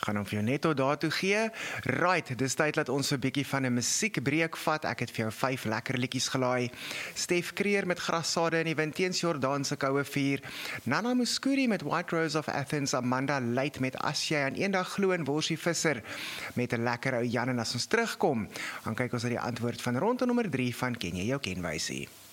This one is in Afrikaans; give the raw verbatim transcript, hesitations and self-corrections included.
Gaan hom vir jou net tot daartoe gee. Right, dis tyd dat ons 'n bietjie van 'n musiekbreek vat. Ek het vir jou vyf lekker liedjies gelaai. Stef Kreer met Grassade in die Wind teens Jordaan se koue vuur. Nana Mouskouri met White Rose of Athens. Amanda Luit met As jy aan eendag glo en Worsie Visser met 'n lekker ou Jan. En as ons terugkom, dan kyk ons na die antwoord van ronde nommer drie van Ken jy jou kenwysie.